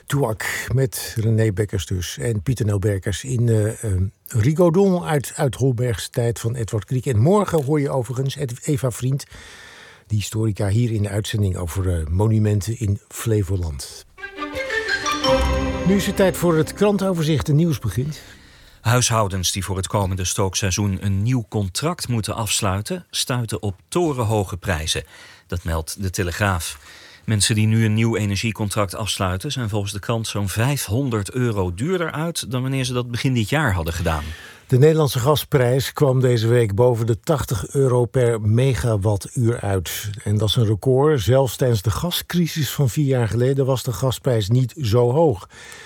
Tuak met René Bekkers dus en Pieter Nelberkers in Rigaudon uit Holbergse tijd van Edward Grieg. En morgen hoor je overigens Eva Vriend, die historica, hier in de uitzending over monumenten in Flevoland. Nu is het tijd voor het krantenoverzicht. Het nieuws begint. Huishoudens die voor het komende stookseizoen een nieuw contract moeten afsluiten, stuiten op torenhoge prijzen. Dat meldt de Telegraaf. Mensen die nu een nieuw energiecontract afsluiten zijn volgens de krant zo'n €500 duurder uit dan wanneer ze dat begin dit jaar hadden gedaan. De Nederlandse gasprijs kwam deze week boven de €80 per megawattuur uit. En dat is een record. Zelfs tijdens de gascrisis van 4 jaar geleden was de gasprijs niet zo hoog.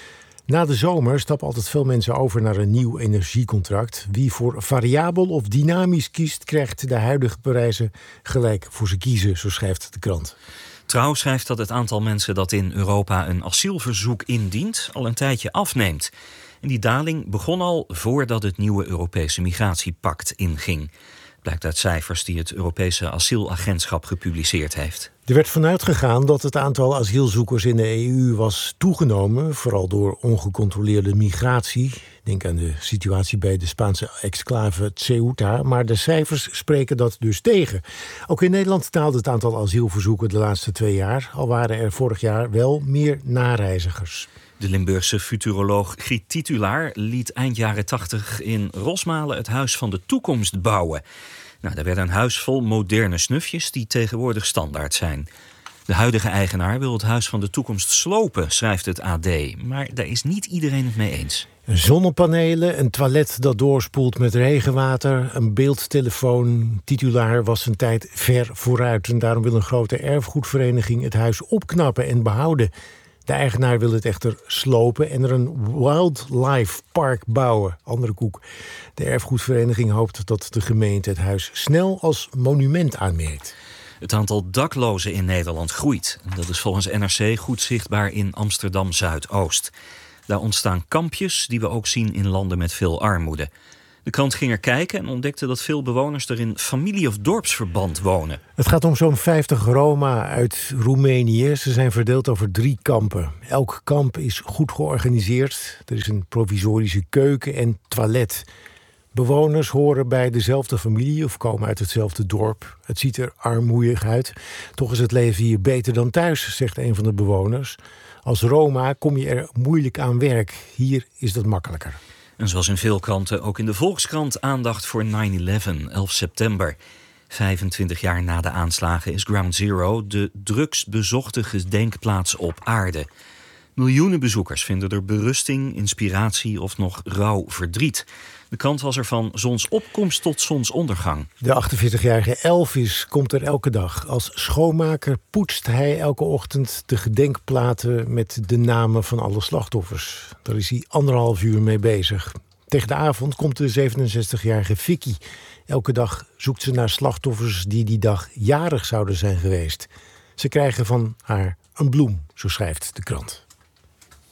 Na de zomer stappen altijd veel mensen over naar een nieuw energiecontract. Wie voor variabel of dynamisch kiest, krijgt de huidige prijzen gelijk voor ze kiezen, zo schrijft de krant. Trouw schrijft dat het aantal mensen dat in Europa een asielverzoek indient al een tijdje afneemt. En die daling begon al voordat het nieuwe Europese migratiepact inging. Blijkt uit cijfers die het Europese asielagentschap gepubliceerd heeft. Er werd vanuit gegaan dat het aantal asielzoekers in de EU was toegenomen, vooral door ongecontroleerde migratie. Denk aan de situatie bij de Spaanse exclave Ceuta. Maar de cijfers spreken dat dus tegen. Ook in Nederland daalde het aantal asielverzoeken de laatste 2 jaar. Al waren er vorig jaar wel meer nareizigers. De Limburgse futuroloog Griet Titulaar liet eind jaren 80 in Rosmalen het Huis van de Toekomst bouwen. Nou, daar werd een huis vol moderne snufjes die tegenwoordig standaard zijn. De huidige eigenaar wil het Huis van de Toekomst slopen, schrijft het AD. Maar daar is niet iedereen het mee eens. Zonnepanelen, een toilet dat doorspoelt met regenwater, een beeldtelefoon. Titulaar was zijn tijd ver vooruit. En daarom wil een grote erfgoedvereniging het huis opknappen en behouden. De eigenaar wil het echter slopen en er een wildlife park bouwen. Andere koek. De erfgoedvereniging hoopt dat de gemeente het huis snel als monument aanmerkt. Het aantal daklozen in Nederland groeit. Dat is volgens NRC goed zichtbaar in Amsterdam-Zuidoost. Daar ontstaan kampjes die we ook zien in landen met veel armoede. De krant ging er kijken en ontdekte dat veel bewoners er in familie- of dorpsverband wonen. Het gaat om zo'n 50 Roma uit Roemenië. Ze zijn verdeeld over 3 kampen. Elk kamp is goed georganiseerd. Er is een provisorische keuken en toilet. Bewoners horen bij dezelfde familie of komen uit hetzelfde dorp. Het ziet er armoeig uit. Toch is het leven hier beter dan thuis, zegt een van de bewoners. Als Roma kom je er moeilijk aan werk. Hier is dat makkelijker. En zoals in veel kranten, ook in de Volkskrant aandacht voor 9/11, 11 september. 25 jaar na de aanslagen is Ground Zero de drukst bezochte gedenkplaats op aarde. Miljoenen bezoekers vinden er berusting, inspiratie of nog rauw verdriet. De krant was er van zonsopkomst tot zonsondergang. De 48-jarige Elvis komt er elke dag. Als schoonmaker poetst hij elke ochtend de gedenkplaten met de namen van alle slachtoffers. Daar is hij 1,5 uur mee bezig. Tegen de avond komt de 67-jarige Vicky. Elke dag zoekt ze naar slachtoffers die dag jarig zouden zijn geweest. Ze krijgen van haar een bloem, zo schrijft de krant.